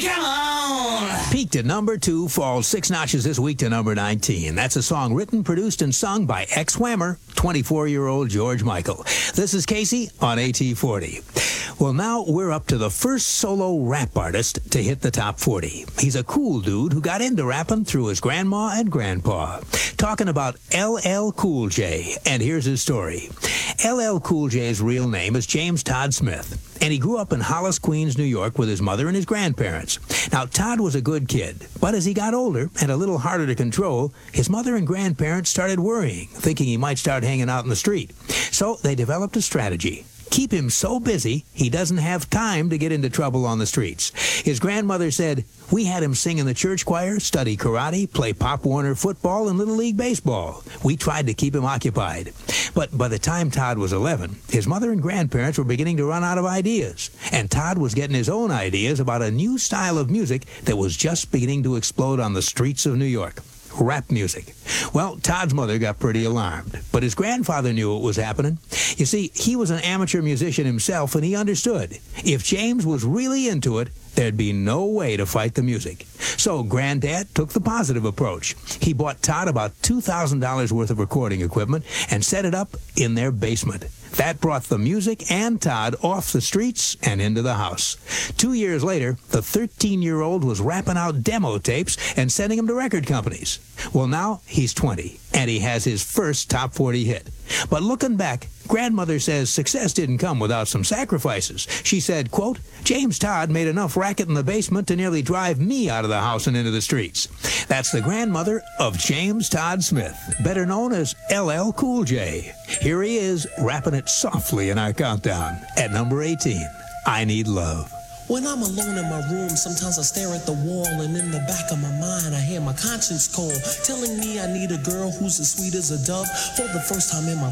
Come on! Peaked at number 2, falls 6 notches this week to number 19. That's a song written, produced, and sung by ex-Whammer, 24-year-old George Michael. This is Casey on AT40. Well, now we're up to the first solo rap artist to hit the top 40. He's a cool dude who got into rapping through his grandma and grandpa. Talking about LL Cool J, and here's his story. LL Cool J's real name is James Todd Smith, and he grew up in Hollis, Queens, New York with his mother and his grandparents. Now, Todd was a good kid, but as he got older and a little harder to control, his mother and grandparents started worrying, thinking he might start hanging out in the street. So they developed a strategy. Keep him so busy he doesn't have time to get into trouble on the streets. His grandmother said, "We had him sing in the church choir, study karate, play Pop Warner football and Little League baseball. We tried to keep him occupied." But by the time Todd was 11, his mother and grandparents were beginning to run out of ideas. And Todd was getting his own ideas about a new style of music that was just beginning to explode on the streets of New York. Rap music. Well, Todd's mother got pretty alarmed, but his grandfather knew what was happening. You see, he was an amateur musician himself, and he understood. If James was really into it, there'd be no way to fight the music. So Granddad took the positive approach. He bought Todd about $2,000 worth of recording equipment and set it up in their basement. That brought the music and Todd off the streets and into the house. 2 years later, the 13-year-old was rapping out demo tapes and sending them to record companies. Well, now he's 20, and he has his first top 40 hit. But looking back, Grandmother says success didn't come without some sacrifices. She said, quote, "James Todd made enough racket in the basement to nearly drive me out of the house and into the streets." That's the grandmother of James Todd Smith, better known as LL Cool J. Here he is, rapping it softly in our countdown. At number 18, I Need Love. When I'm alone in my room, sometimes I stare at the wall, and in the back of my mind, I hear my conscience call, telling me I need a girl who's as sweet as a dove. For the first time in my